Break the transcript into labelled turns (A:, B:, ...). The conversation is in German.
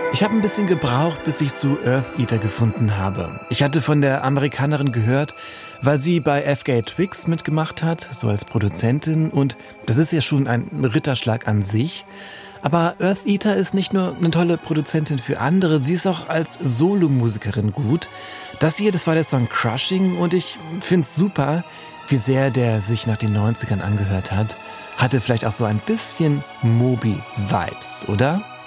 A: Ich habe ein bisschen gebraucht, bis ich zu Earth Eater gefunden habe. Ich hatte von der Amerikanerin gehört, weil sie bei FKA Twigs mitgemacht hat, so als Produzentin. Und das ist ja schon ein Ritterschlag an sich. Aber Earth Eater ist nicht nur eine tolle Produzentin für andere, sie ist auch als Solomusikerin gut. Das hier, das war der Song Crushing und ich find's super, wie sehr der sich nach den 90ern angehört hat. Hatte vielleicht auch so ein bisschen Moby-Vibes, oder?